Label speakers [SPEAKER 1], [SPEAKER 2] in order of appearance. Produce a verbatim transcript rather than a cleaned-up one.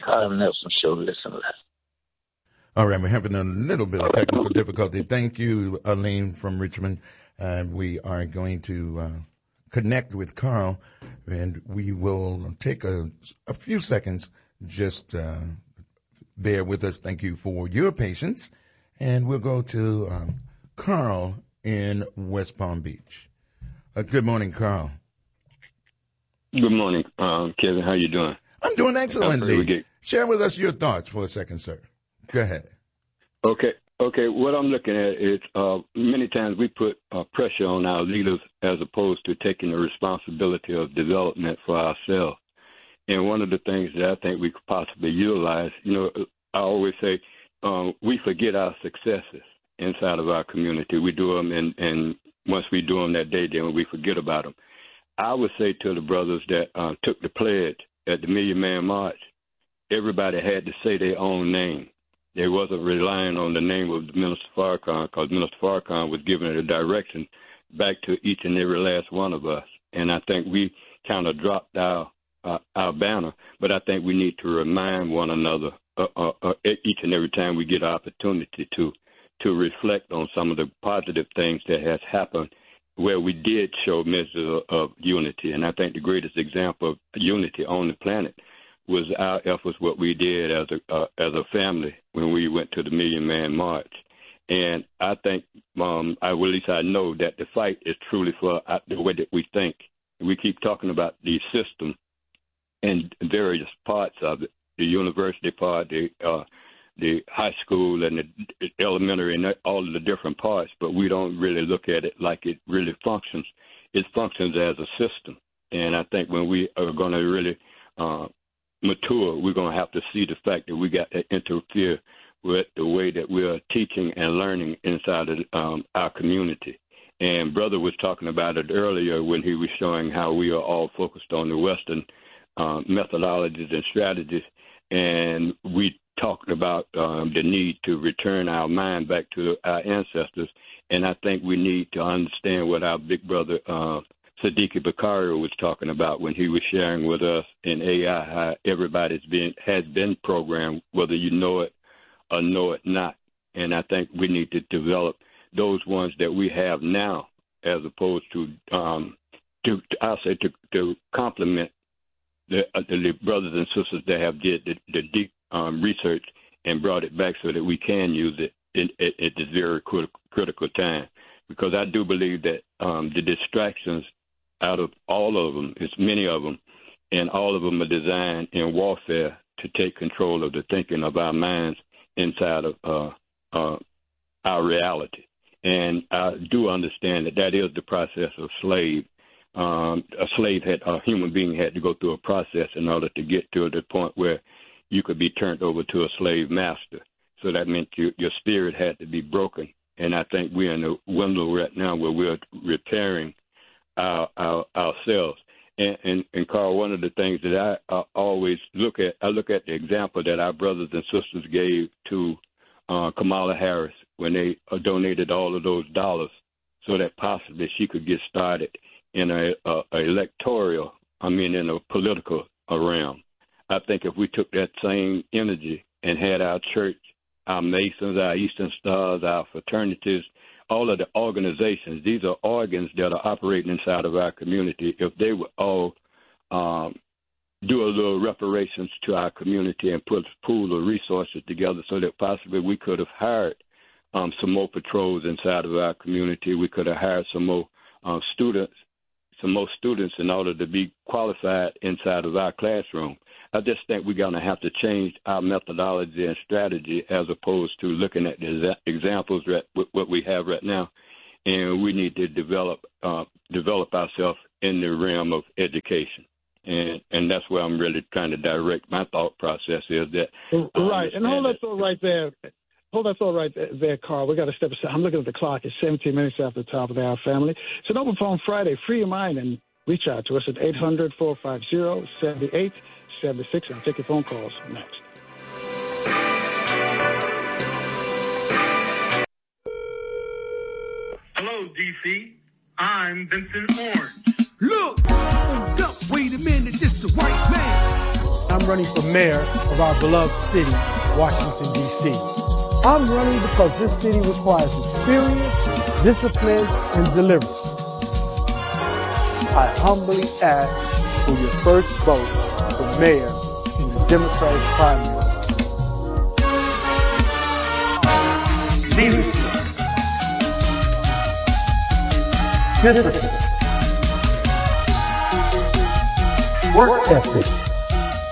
[SPEAKER 1] Carl Nelson Show. Listen to that.
[SPEAKER 2] All right, we're having a little bit of technical difficulty. Thank you, Elaine from Richmond. Uh, we are going to uh, connect with Carl, and we will take a, a few seconds. Just uh, bear with us. Thank you for your patience. And we'll go to um, Carl in West Palm Beach. Uh, good morning, Carl.
[SPEAKER 3] Good morning, um, Kevin. How you doing?
[SPEAKER 2] I'm doing excellently. Get... Share with us your thoughts for a second, sir. Go ahead.
[SPEAKER 3] Okay. Okay. What I'm looking at is uh, many times we put uh, pressure on our leaders as opposed to taking the responsibility of development for ourselves. And one of the things that I think we could possibly utilize, you know, I always say um, we forget our successes inside of our community. We do them, and, and once we do them that day, then we forget about them. I would say to the brothers that uh, took the pledge at the Million Man March, everybody had to say their own name. They wasn't relying on the name of Minister Farrakhan, because Minister Farrakhan was giving the direction back to each and every last one of us. And I think we kind of dropped our uh, our banner, but I think we need to remind one another uh, uh, uh, each and every time we get an opportunity to to reflect on some of the positive things that has happened where we did show measures of, of unity. And I think the greatest example of unity on the planet was our efforts, what we did as a uh, as a family when we went to the Million Man March. And I think, um, I, well, at least I know that the fight is truly for uh, the way that we think. We keep talking about the system and various parts of it, the university part, the uh, the high school and the elementary and all of the different parts, but we don't really look at it like it really functions. It functions as a system. And I think when we are going to really uh, mature, we're going to have to see the fact that we got to interfere with the way that we are teaching and learning inside of um, our community. And Brother was talking about it earlier when he was showing how we are all focused on the Western uh, methodologies and strategies, and we talked about um, the need to return our mind back to our ancestors. And I think we need to understand what our big brother uh, Siddiqui Bakaria was talking about when he was sharing with us in A I how everybody's been has been programmed, whether you know it or know it not. And I think we need to develop those ones that we have now, as opposed to, um, to I'll say, to, to complement the, uh, the brothers and sisters that have did the, the deep um, research and brought it back so that we can use it in, at, at this very critical, critical time. Because I do believe that um, the distractions out of all of them, it's many of them, and all of them are designed in warfare to take control of the thinking of our minds inside of uh, uh, our reality. And I do understand that that is the process of slave. Um, a slave had, a human being had to go through a process in order to get to the point where you could be turned over to a slave master. So that meant you, your spirit had to be broken. And I think we're in a window right now where we're repairing our, our, ourselves. And, and, and Carl, one of the things that I, I always look at, I look at the example that our brothers and sisters gave to uh, Kamala Harris when they uh, donated all of those dollars so that possibly she could get started in a, a, a electoral, I mean, in a political realm. I think if we took that same energy and had our church, our Masons, our Eastern Stars, our fraternities, all of the organizations, these are organs that are operating inside of our community. If they would all um, do a little reparations to our community and put a pool of resources together so that possibly we could have hired um, some more patrols inside of our community. We could have hired some more uh, students, some more students in order to be qualified inside of our classroom. I just think we're going to have to change our methodology and strategy as opposed to looking at the examples that what we have right now. And we need to develop uh, develop ourselves in the realm of education. And and that's where I'm really trying to direct my thought process is that.
[SPEAKER 4] Right. And hold that thought right there. Hold that thought right there, Carl. We got to step aside. I'm looking at the clock. It's seventeen minutes after the top of the hour, family. It's an open phone Friday. Free your mind and reach out to us at eight hundred, four five zero, seven eight seven six. I'll take your phone calls next.
[SPEAKER 5] Hello, D C. I'm Vincent Orange.
[SPEAKER 6] Look, hold up, wait a minute, this the white man. I'm running for mayor of our beloved city, Washington, D C
[SPEAKER 7] I'm running because this city requires experience, discipline, and deliverance. I humbly ask for your first vote for mayor in the Democratic primary.
[SPEAKER 6] Leadership,
[SPEAKER 7] Discipline,
[SPEAKER 6] work
[SPEAKER 7] ethic,